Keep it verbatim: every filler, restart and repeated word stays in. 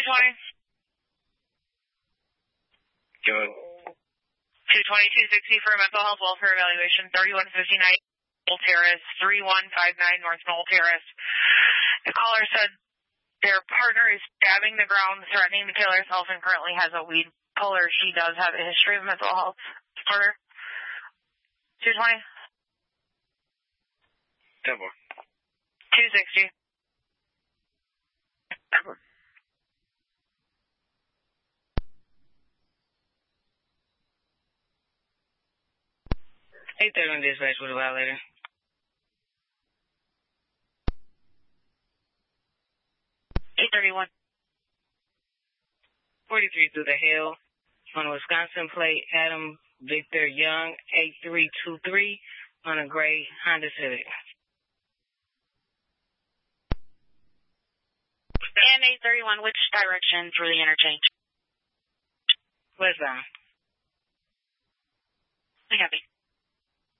two twenty. Good. two twenty, two sixty for a mental health welfare evaluation, thirty-one fifty-nine Knoll Terrace, three one five nine North Knoll Terrace. The caller said their partner is stabbing the ground, threatening to kill herself, and currently has a weed puller. She does have a history of mental health disorder. two twenty. Double. two sixty. eight thirty on dispatch with a violator. eight thirty-one. forty-three through the hill on a Wisconsin plate, Adam Victor Young, eight three two three on a gray Honda Civic. And eight thirty-one, which direction for the interchange? Westbound.